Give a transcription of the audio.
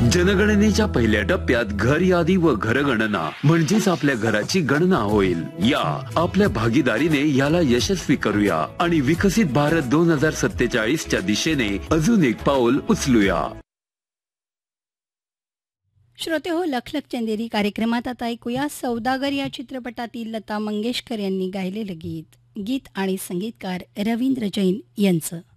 जनगणनेच्या पहिल्या टप्प्यात घर यादी व घरगणना म्हणजेच आपल्या घराची गणना होईल. या आपल्या भागीदारीने याला यशस्वी करूया आणि विकसित भारत 2047च्या दिशेने अजून एक पाऊल उचलूया. श्रोते हो, लखलख चंदेरी कार्यक्रमात आता ऐकूया सौदागर या चित्रपटातील लता मंगेशकर यांनी गायलेलं गीत आणि संगीतकार रवींद्र जैन यांचं.